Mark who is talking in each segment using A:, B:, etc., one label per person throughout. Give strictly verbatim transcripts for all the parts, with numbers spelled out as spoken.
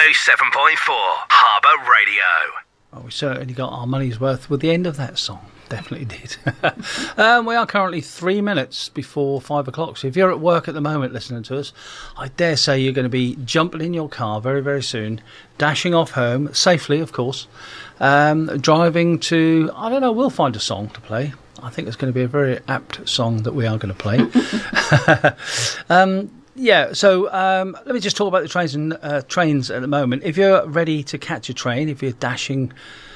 A: oh seven point four Harbour Radio.
B: Well, we certainly got our money's worth with the end of that song. Definitely did. um, we are currently three minutes before five o'clock. So if you're at work at the moment listening to us, I dare say you're going to be jumping in your car very, very soon, dashing off home, safely, of course, um, driving to, I don't know, we'll find a song to play. I think it's going to be a very apt song that we are going to play. um, yeah, so um, let me just talk about the trains and uh, trains at the moment. If you're ready to catch a train, if you're dashing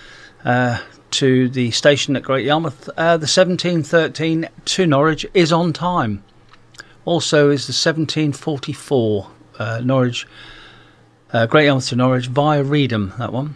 B: Uh, to the station at Great Yarmouth, uh, the seventeen thirteen to Norwich is on time. Also is the seventeen forty-four uh, Norwich, uh, Great Yarmouth to Norwich via Reedham. That one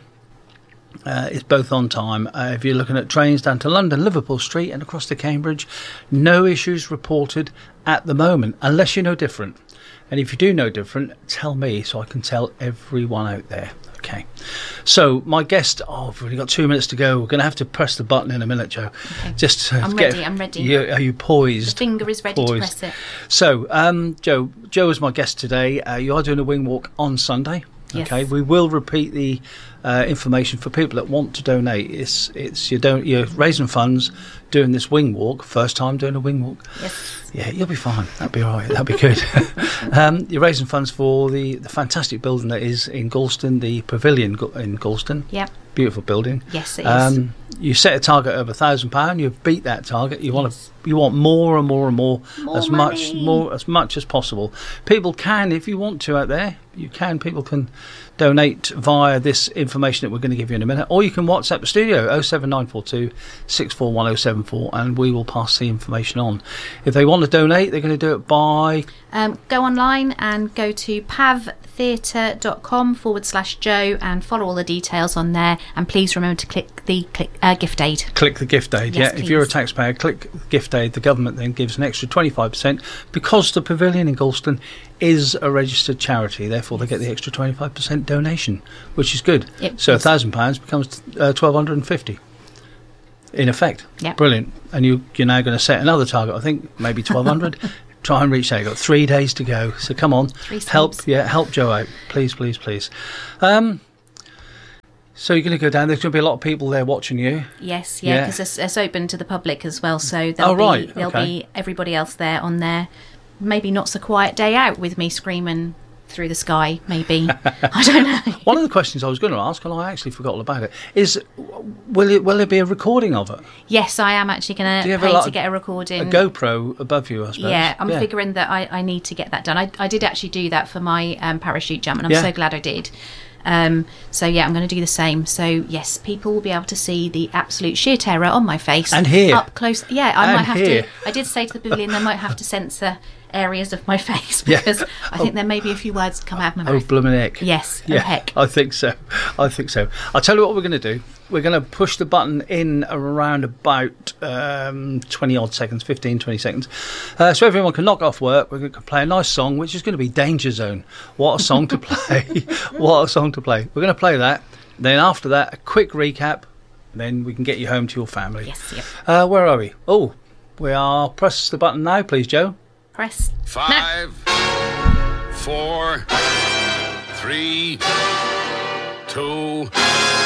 B: uh, is both on time. Uh, if you're looking at trains down to London, Liverpool Street and across to Cambridge, no issues reported at the moment, unless you know different. And if you do know different, tell me so I can tell everyone out there. Okay, so my guest, oh, we've only got two minutes to go. We're going to have to press the button in a minute, Joe.
C: Okay.
B: Just to
C: I'm
B: get,
C: ready, I'm ready.
B: You, are you poised?
C: The finger is ready
B: poised.
C: to press it.
B: So, um, Joe, Joe is my guest today. Uh, you are doing a wing walk on Sunday.
C: Yes.
B: Okay, we will repeat the uh, information for people that want to donate. It's it's you don't you're raising funds, doing this wing walk. First time doing a wing walk.
C: Yes.
B: Yeah, you'll be fine. That'll be all right. That'll be good. um, you're raising funds for the, the fantastic building that is in Galston, the Pavilion in Galston.
C: Yeah.
B: Beautiful building.
C: Yes, it
B: um,
C: is.
B: You set a target of a thousand pound. You've beat that target. You want
C: Yes.
B: to, you want more and more and more,
C: More
B: as
C: money.
B: much more as much as possible. People can, if you want to, out there, you can. People can donate via this information that we're going to give you in a minute, or you can WhatsApp the studio oh seven nine four two six four one oh seven four, and we will pass the information on. If they want to donate, they're going to do it by
C: Um, go online and go to pavtheatre.com forward slash Joe and follow all the details on there. And please remember to click the click, uh, gift aid.
B: click the gift aid.
C: Yes,
B: Yeah, if you're a
C: please.
B: taxpayer, click gift aid. The government then gives an extra twenty-five percent because the Pavilion in Galston is a registered charity. Therefore, they get the extra twenty-five percent donation, which is good.
C: Yep.
B: So a thousand pounds becomes uh, twelve hundred and fifty. In effect.
C: Yep.
B: Brilliant. And you, you're now going to set another target. I think maybe twelve hundred. Try and reach that. You've got three days to go. So come on,
C: Three
B: help.
C: steps.
B: Yeah, help Joe out, please, please, please. Um, so you're going to go down. There's going to be a lot of people there watching you.
C: Yes, yeah,
B: Yeah.
C: because it's, it's open to the public as well. So there'll
B: Oh, right,
C: be there'll
B: okay.
C: be everybody else there on their maybe not so quiet day out with me screaming through the sky. Maybe I don't know.
B: One of the questions I was going to ask, and I actually forgot all about it, is will it will there be a recording of it?
C: Yes, I am actually going
B: Do you
C: to
B: have a
C: pay
B: lot
C: to
B: of-
C: get a recording.
B: A GoPro above you, I suppose.
C: Yeah, I'm figuring that I, I need to get that done. I, I did actually do that for my um, parachute jump, and I'm
B: Yeah.
C: so glad I did. Um, so yeah, I'm going to do the same. So yes, people will be able to see the absolute sheer terror on my face
B: And hear.
C: up close. Yeah, I
B: And
C: might have
B: hear.
C: to. I did say to the pavilion they might have to censor areas of my face
B: Yeah.
C: because I think there may be a few words that come out of my
B: Oh,
C: mouth.
B: bloomin' heck.
C: Yes, oh
B: Yeah,
C: heck.
B: I think so. I think so. I'll tell you what we're going to do. We're going to push the button in around about um, twenty odd seconds, fifteen, twenty seconds. Uh, so everyone can knock off work. We're going to play a nice song, which is going to be Danger Zone. What a song to play. What a song to play. We're going to play that. Then after that, a quick recap. Then we can get you home to your family.
C: Yes, yep.
B: Uh, where are we? Oh, we are. Press the button now, please, Joe.
C: Press.
D: Five, four, three, two,